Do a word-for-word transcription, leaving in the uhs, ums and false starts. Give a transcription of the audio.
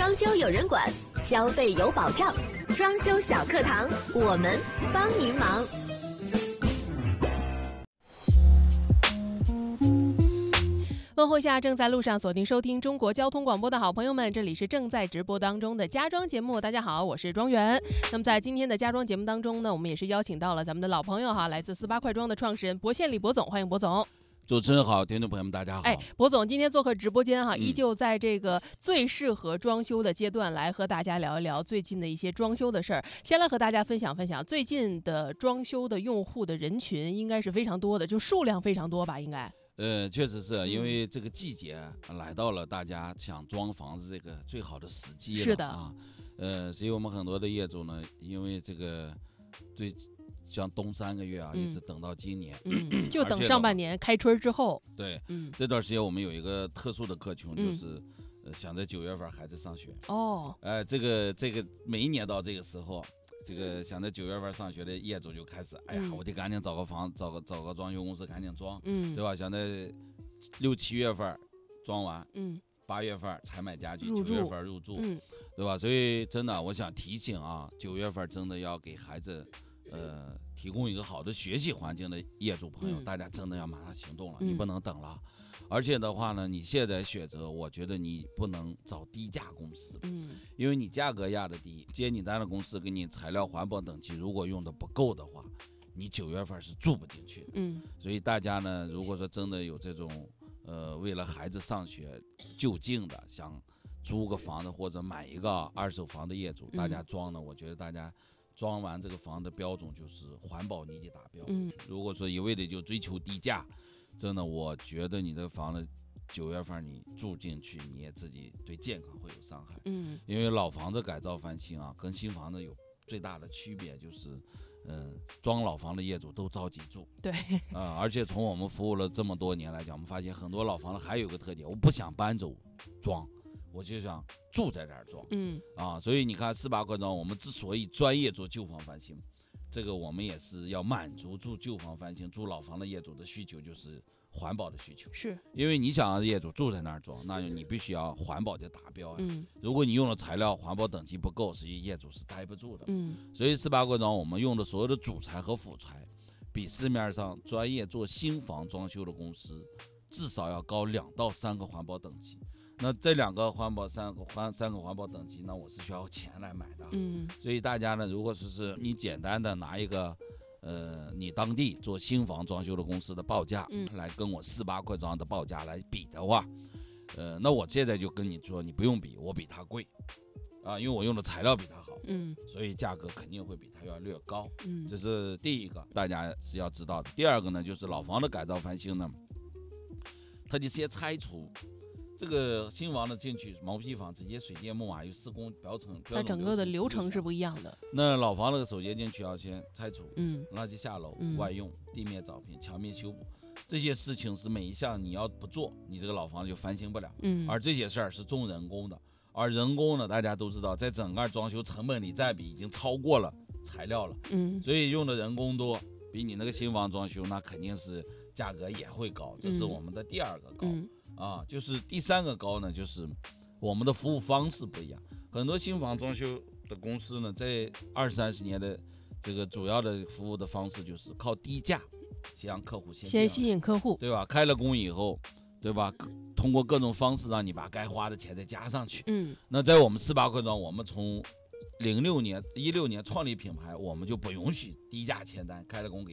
装修有人管，消费有保障。装修小课堂，我们帮您忙。 问候下正在路上锁定收听中国交通广播的好朋友们，这里是正在直播当中的家装节目。大家好，我是庄园。那么在今天的家装节目当中呢，我们也是邀请到了咱们的老朋友哈，来自四八快装的创始人博宪李博总，欢迎博总。 主持人好，听众朋友们大家好。 哎，博总今天做客直播间哈， 嗯、 依旧在这个最适合装修的阶段来和大家聊一聊最近的一些装修的事儿。先来和大家分享分享最近的装修的用户的人群应该是非常多的，就数量非常多吧，应该。 呃，确实是因为这个季节来到了，大家想装房子这个最好的时机了。 是的啊，呃，所以我们很多的业主呢，因为这个对。像冬三个月啊，嗯、一直等到今年， 嗯、就等上半年开春之后。 对，嗯，这段时间我们有一个特殊的客群，就是、嗯呃、想在九月份孩子上学。 哦， 哎、呃，这个这个每一年到这个时候，这个想在九月份上学的业主就开始，哎呀，嗯、我得赶紧找个房，找个找个装修公司赶紧装，嗯，对吧？想在六七月份装完，嗯。八月份采买家具，九月份入住，嗯，对吧？所以真的，我想提醒啊，九月份真的要给孩子，呃，提供一个好的学习环境的业主朋友，嗯、大家真的要马上行动了，嗯、你不能等了。而且的话呢，你现在选择，我觉得你不能找低价公司，嗯，因为你价格压得低，接你单的公司给你材料环保等级如果用的不够的话，你九月份是住不进去的，嗯。所以大家呢，如果说真的有这种。呃，为了孩子上学就近的想租个房子或者买一个二手房的业主，嗯、大家装呢，我觉得大家装完这个房的标准就是环保你得达标。嗯，如果说一味的就追求低价，真的我觉得你的房子九月份你住进去，你也自己对健康会有伤害。嗯，因为老房子改造翻新啊，跟新房子有最大的区别就是。嗯，装老房的业主都着急住， 对， 啊、呃，而且从我们服务了这么多年来讲，我们发现很多老房子还有一个特点，我不想搬走装，我就想住在这儿装，嗯，啊，所以你看四八快装，我们之所以专业做旧房翻新，这个我们也是要满足住旧房翻新、住老房的业主的需求，就是环保的需求， 是因为你想让业主住在那儿装，那你必须要环保的达标啊。嗯，如果你用的材料环保等级不够，实际业主是待不住的。嗯，所以四八快装我们用的所有的主材和辅材，比市面上专业做新房装修的公司至少要高两到三个环保等级。那这两个环保三个环三个环保等级呢，我是需要钱来买的。嗯，所以大家呢，如果说是你简单的拿一个。呃，你当地做新房装修的公司的报价，嗯、来跟我四八快装的报价来比的话，呃，那我现在就跟你说，你不用比，我比他贵，啊，因为我用的材料比他好，嗯，所以价格肯定会比他要略高，嗯，这是第一个，大家是要知道的。第二个呢，就是老房的改造翻新呢，它得先拆除。这个新房的进去毛坯房直接水电木瓦有施工标准， 它整个的流程是不一样的。 那老房那个首先进去要先拆除，嗯，垃圾下楼、嗯、外用、地面凿平、墙面修补，这些事情是每一项你要不做，你这个老房就翻新不了。嗯，而这些事儿是重人工的，而人工呢，大家都知道，在整个装修成本里占比已经超过了材料了。嗯，所以用的人工多，比你那个新房装修那肯定是价格也会高，这是我们的第二个高。嗯啊，就是第三个高呢，就是我们的服务方式不一样。很多新房装修的公司呢，在二三十年的这个主要的服务的方式就是靠低价先让客户先先吸引客户， 对吧？开了工以后，对吧？通过各种方式让你把该花的钱再加上去。嗯，那在我们四八快装，我们从零六年、一六年创立品牌，我们就不允许低价签单，开了工给。